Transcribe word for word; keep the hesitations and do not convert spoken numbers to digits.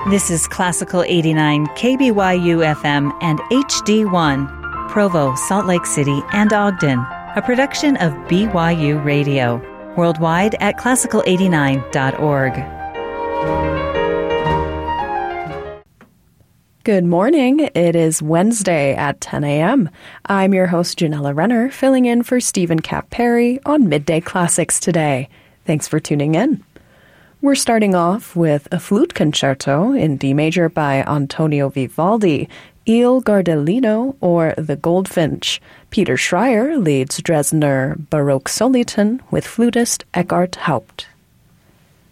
This is Classical eighty-nine K B Y U F M and H D one, Provo, Salt Lake City, and Ogden, a production of B Y U Radio, worldwide at classical eighty-nine dot org. Good morning. It is Wednesday at ten a.m. I'm your host, Janella Renner, filling in for Stephen Cap Perry on Midday Classics today. Thanks for tuning in. We're starting off with a flute concerto in D major by Antonio Vivaldi, Il Gardellino, or The Goldfinch. Peter Schreier leads Dresdner Baroque Sonate with flutist Eckhart Haupt.